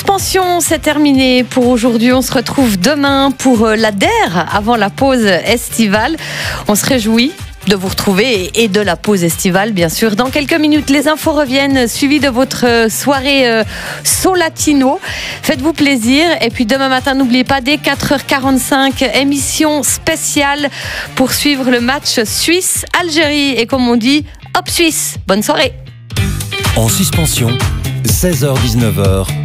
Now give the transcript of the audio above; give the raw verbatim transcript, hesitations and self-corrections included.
suspension, c'est terminé pour aujourd'hui. On se retrouve demain pour la D E R avant la pause estivale. On se réjouit de vous retrouver et de la pause estivale, bien sûr. Dans quelques minutes, les infos reviennent, suivies de votre soirée euh, Solatino. Faites-vous plaisir. Et puis demain matin, n'oubliez pas, dès quatre heures quarante-cinq, émission spéciale pour suivre le match Suisse-Algérie. Et comme on dit, hop Suisse. Bonne soirée. En suspension, seize heures dix-neuf heures,